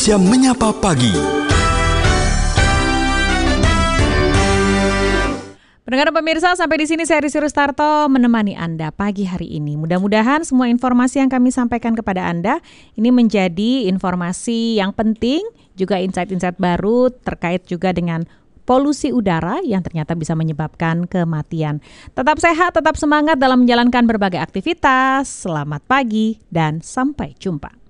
Siap Menyapa Pagi. Pendengar pemirsa, sampai di sini saya Risi Rustarto menemani Anda pagi hari ini. Mudah-mudahan semua informasi yang kami sampaikan kepada Anda ini menjadi informasi yang penting, juga insight-insight baru terkait juga dengan polusi udara yang ternyata bisa menyebabkan kematian. Tetap sehat, tetap semangat dalam menjalankan berbagai aktivitas. Selamat pagi dan sampai jumpa.